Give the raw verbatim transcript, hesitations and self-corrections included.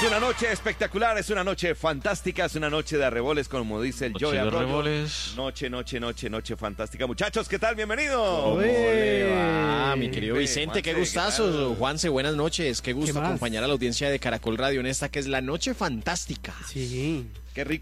una noche espectacular, es una noche fantástica, es una noche de arreboles, como dice el Noche Joey de Arroyo. arreboles. Noche, noche, noche, noche fantástica. Muchachos, ¿qué tal? Bienvenidos. ¿Cómo le va, mi querido Ve, Vicente? Juanse, Qué ¿qué gustazo. tal? Juanse, buenas noches. Qué gusto ¿Qué más? acompañar a la audiencia de Caracol Radio en esta que es la noche fantástica. Sí. Qué rico.